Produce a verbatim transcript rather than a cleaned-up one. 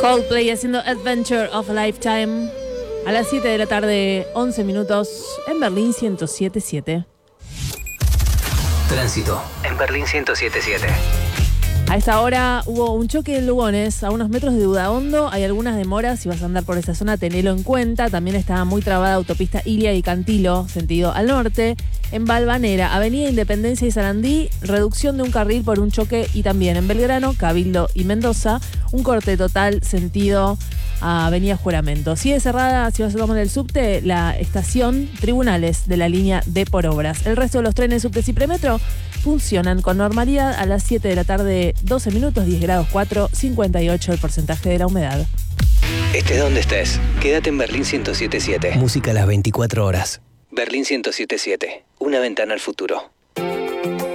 Coldplay haciendo Adventure of a Lifetime a las siete de la tarde, once minutos, en Berlín ciento siete punto siete. Tránsito en Berlín ciento siete punto siete. A esta hora hubo un choque en Lugones, a unos metros de Udaondo. Hay algunas demoras, si vas a andar por esa zona, tenelo en cuenta. También está muy trabada autopista Ilia y Cantilo, sentido al norte. En Balvanera, Avenida Independencia y Sarandí, reducción de un carril por un choque. Y también en Belgrano, Cabildo y Mendoza, un corte total sentido a Avenida Juramento. Sigue cerrada, si vas a tomar el subte, la estación Tribunales de la línea D por obras. El resto de los trenes, subtes y premetro funcionan con normalidad. A las siete de la tarde, doce minutos, diez grados cuatro, cincuenta y ocho el porcentaje de la humedad. Estés donde estés, quédate en Berlín ciento siete punto siete. Música a las veinticuatro horas. Berlín ciento siete punto siete, una ventana al futuro.